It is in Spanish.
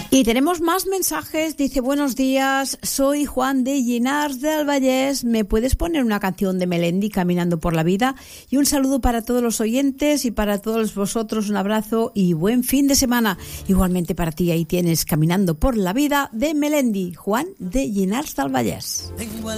Y tenemos más mensajes. Dice: buenos días, soy Juan de Llinars del Vallès. ¿Me puedes poner una canción de Melendi, Caminando por la Vida? Y un saludo para todos los oyentes y para todos vosotros. Un abrazo y buen fin de semana. Igualmente para ti, ahí tienes Caminando por la Vida de Melendi, Juan de Llinars del Vallès.